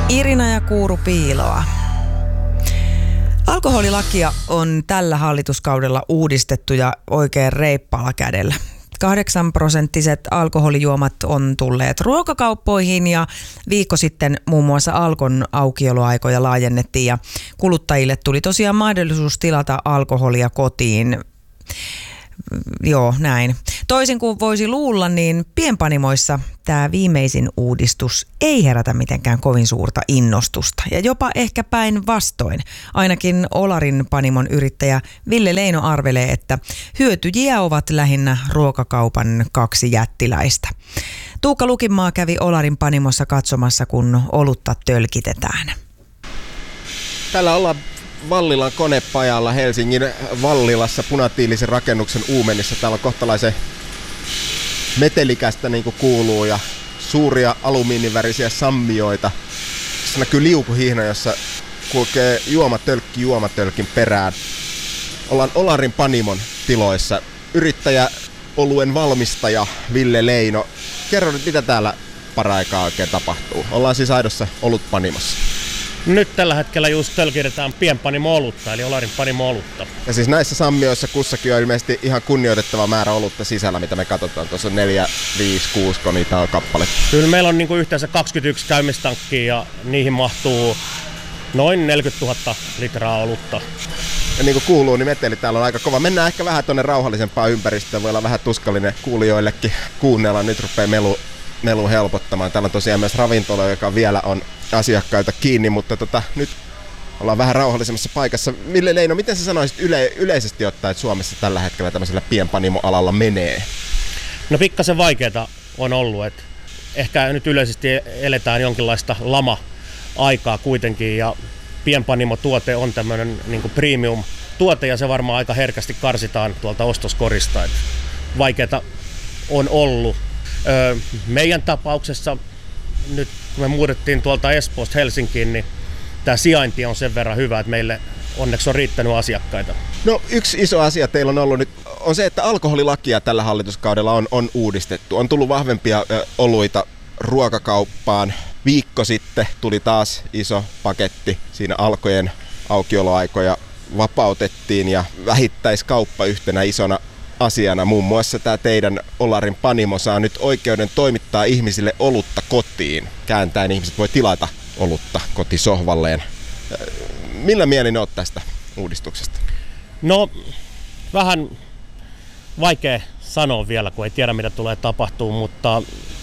Irina ja Kuuru piiloa. Alkoholilakia on tällä hallituskaudella uudistettu ja oikein reippaalla kädellä. 8% alkoholijuomat on tulleet ruokakauppoihin ja viikko sitten muun muassa Alkon aukioloaikoja laajennettiin ja kuluttajille tuli tosiaan mahdollisuus tilata alkoholia kotiin. Joo, näin. Toisin kuin voisi luulla, niin pienpanimoissa tämä viimeisin uudistus ei herätä mitenkään kovin suurta innostusta. Ja jopa ehkä päinvastoin. Ainakin Olarin panimon yrittäjä Ville Leino arvelee, että hyötyjiä ovat lähinnä ruokakaupan 2 jättiläistä. Tuukka Lukinmaa kävi Olarin panimossa katsomassa, kun olutta tölkitetään. Täällä ollaan Vallilan konepajalla Helsingin Vallilassa punatiilisen rakennuksen uumenissa. Täällä on kohtalaisen metelikästä niin kuin kuuluu ja suuria alumiinivärisiä sammioita. Tässä näkyy liukuhihna, jossa kulkee juomatölkki juomatölkin perään. Ollaan Olarin panimon tiloissa. Yrittäjä, oluen valmistaja Ville Leino. Kerro nyt, mitä täällä paraikaa oikein tapahtuu. Ollaan siis aidossa olutpanimossa. Nyt tällä hetkellä just tölkitetään pienpanimo-olutta, eli Olarin panimo-olutta. Ja siis näissä sammioissa kussakin on ilmeisesti ihan kunnioitettava määrä olutta sisällä, mitä me katsotaan. Tuossa on 4, 5, 6, kun niitä on kappale. Kyllä meillä on yhteensä 21 käymistankkia ja niihin mahtuu noin 40 000 litraa olutta. Ja niin kuin kuuluu, niin meteli täällä on aika kova. Mennään ehkä vähän tuonne rauhallisempaan ympäristöön. Voi olla vähän tuskallinen kuulijoillekin kuunnella. Nyt rupeaa melu helpottamaan. Täällä on tosiaan myös ravintola, joka vielä on asiakkailta kiinni, mutta nyt ollaan vähän rauhallisemmassa paikassa. Ville Leino, miten sä sanoisit yleisesti ottaen, että Suomessa tällä hetkellä tämmöisellä pienpanimo-alalla menee? No pikkasen vaikeaa on ollut, että ehkä nyt yleisesti eletään jonkinlaista lama-aikaa kuitenkin ja pienpanimo-tuote on tämmöinen niin kuin premium-tuote ja se varmaan aika herkästi karsitaan tuolta ostoskorista. Että vaikeaa on ollut. Meidän tapauksessa nyt kun me muutettiin tuolta Espoosta Helsinkiin, niin tämä sijainti on sen verran hyvä, että meille onneksi on riittänyt asiakkaita. No yksi iso asia teillä on ollut nyt on se, että alkoholilakia tällä hallituskaudella on uudistettu. On tullut vahvempia oluita ruokakauppaan. Viikko sitten tuli taas iso paketti. Siinä Alkojen aukioloaikoja vapautettiin ja vähittäiskauppa yhtenä isona asiana. Muun muassa tämä teidän Olarin panimo saa nyt oikeuden toimittaa ihmisille olutta kotiin. Kääntäen ihmiset voi tilata olutta kotisohvalleen. Millä mielin olet tästä uudistuksesta? No, vähän vaikea sanoa vielä, kun ei tiedä mitä tulee tapahtumaan, mutta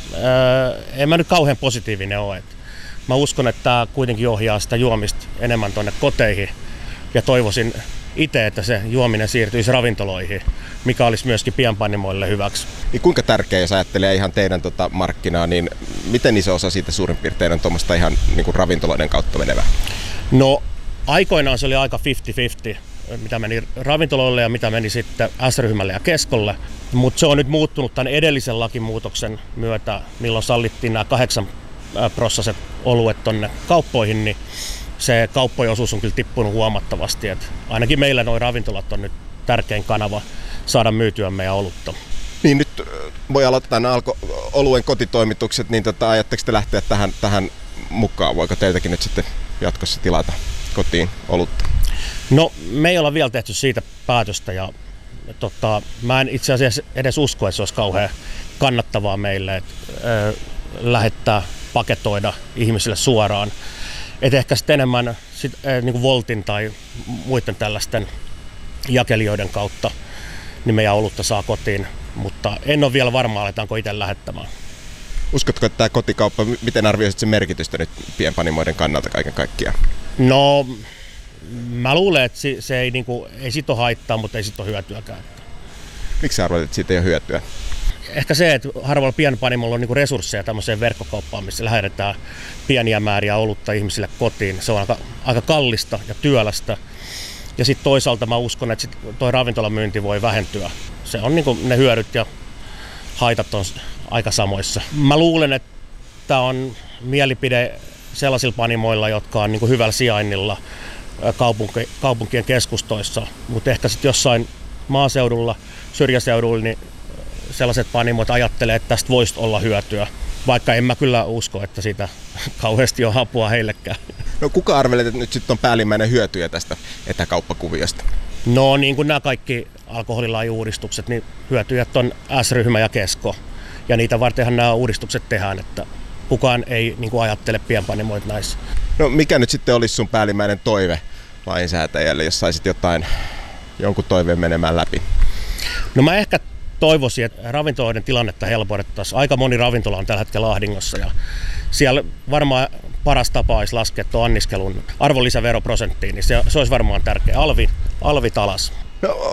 en mä nyt kauhean positiivinen ole. Mä uskon, että tämä kuitenkin ohjaa sitä juomista enemmän tuonne koteihin ja toivoisin itse, että se juominen siirtyisi ravintoloihin, mikä olisi myöskin pienpanimoille hyväksi. Niin kuinka tärkeä, jos ajattelee ihan teidän markkinaa, niin miten iso osa siitä suurin piirtein on tuommoista ihan niin kuin ravintoloiden kautta menevää? No aikoinaan se oli aika 50-50, mitä meni ravintoloille ja mitä meni sitten S-ryhmälle ja keskolle. Mutta se on nyt muuttunut tämän edellisen lakimuutoksen myötä, milloin sallittiin nämä 8% oluet tonne kauppoihin, niin se kauppojen osuus on kyllä tippunut huomattavasti. Et ainakin meillä nuo ravintolat on nyt tärkein kanava saada myytyä meidän olutta. Niin nyt voi aloittaa nämä oluen kotitoimitukset, niin ajatteko te lähteä tähän mukaan? Voiko teiltäkin nyt sitten jatkossa tilata kotiin olutta? No me ei olla vielä tehty siitä päätöstä ja mä en itse asiassa edes usko, että se olisi kauhean kannattavaa meille lähettää, paketoida ihmisille suoraan. Et ehkä sitten enemmän niin kuin Voltin tai muiden tällaisten jakelijoiden kautta niin meidän olutta saa kotiin, mutta en ole vielä varma, aletaanko itse lähettämään. Uskotko, että tämä kotikauppa, miten arvioisit sen merkitystä nyt pienpanimoiden kannalta kaiken kaikkiaan? No, mä luulen, että se ei, ei sit ole haittaa, mutta ei sit ole hyötyäkään. Miksi sä arvoit, että siitä ei ole hyötyä? Ehkä se, että harvalla pienpanimolla on resursseja tämmöiseen verkkokauppaan, missä lähetetään pieniä määriä olutta ihmisille kotiin. Se on aika kallista ja työlästä. Ja sitten toisaalta mä uskon, että tuo ravintolamyynti voi vähentyä. Se on ne hyödyt ja haitat on aika samoissa. Mä luulen, että tämä on mielipide sellaisilla panimoilla, jotka on hyvällä sijainnilla kaupunkien keskustoissa. Mutta ehkä sitten jossain maaseudulla, syrjäseudulla, niin sellaiset panimot ajattelee, että tästä voisi olla hyötyä. vaikka en mä kyllä usko, että siitä kauheasti on apua heillekään. No kuka arvelet, että nyt sitten on päällimmäinen hyötyjä tästä etäkauppakuviosta? No niin kuin nämä kaikki alkoholilain-uudistukset, niin hyötyjät on S-ryhmä ja Kesko. Ja niitä vartenhan nämä uudistukset tehdään, että kukaan ei niin kuin ajattele pienpanimoita näissä. No mikä nyt sitten olisi sun päällimmäinen toive lainsäätäjälle, jos saisit jonkun toiveen menemään läpi? No mä ehkä toivoisin, että ravintoloiden tilannetta helpotettaisiin. Aika moni ravintola on tällä hetkellä ahdingossa ja siellä varmaan paras tapa olisi laskea tuon anniskelun arvonlisäveroprosenttiin, niin se olisi varmaan tärkeä. Alvit alas. No